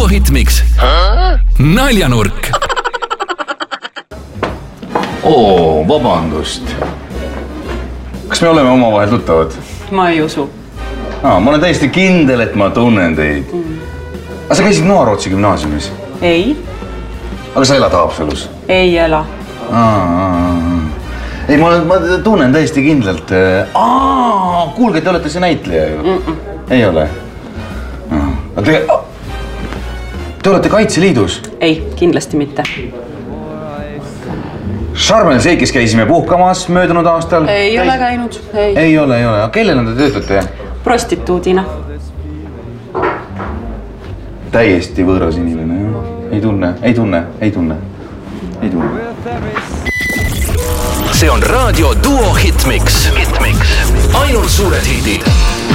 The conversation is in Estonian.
Duo Hitmix Naljanurk. Vabandust. Kas me oleme omavahel tuttavad? Ma ei usu. Ma olen täiesti kindel, et ma tunnen teid. Aga sa käisid Noa-Rootsi gümnaasiumis? Ei. Aga sa elad Haapsalus? Ei ela. Ei, ma tunnen täiesti kindlalt. Kuulge, te olete see näitleja ju. Ei ole? Te olete Kaitseliidus? Ei, kindlasti mitte. Charmel Seikis käisime puhkamas möödunud aastal. Ei ole käinud. Ei ole. Kellena te töötate? Prostituudina. Täiesti võõras inimene. Ei tunne. See on raadio Duo Hitmix. Ainult suured hidid.